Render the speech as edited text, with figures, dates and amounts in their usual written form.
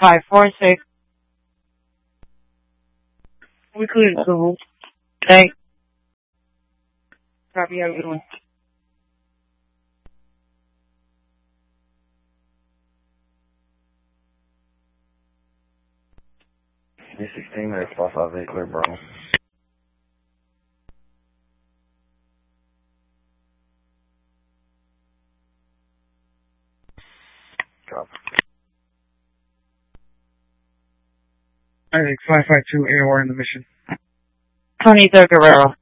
546. We cleared the civil. Thanks. Copy, have a good one. You're 16 minutes, 558, clear, bro. Copy. I think 552 AOR in the mission. 23rd Guerrero.